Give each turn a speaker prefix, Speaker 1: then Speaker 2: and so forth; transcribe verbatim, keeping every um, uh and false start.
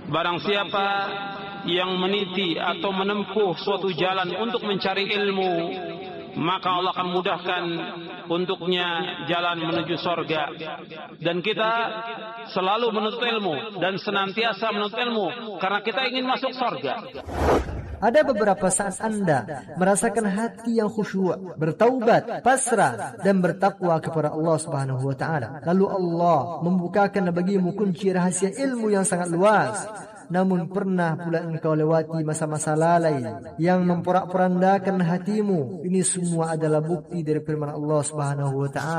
Speaker 1: barang siapa yang meniti atau menempuh suatu jalan untuk mencari ilmu, maka Allah akan mudahkan untuknya jalan menuju sorga. Dan kita selalu menuntut ilmu dan senantiasa menuntut ilmu karena kita ingin masuk sorga.
Speaker 2: Ada beberapa saat Anda merasakan hati yang khusyuk, bertaubat, pasrah, dan bertakwa kepada Allah Subhanahu wa Ta'ala. Lalu Allah membukakan bagimu kunci rahasia ilmu yang sangat luas. Namun pernah pula engkau lewati masa-masa lalai yang memporak-porandakan hatimu. Ini semua adalah bukti dari firman Allah Subhanahu wa Ta'ala.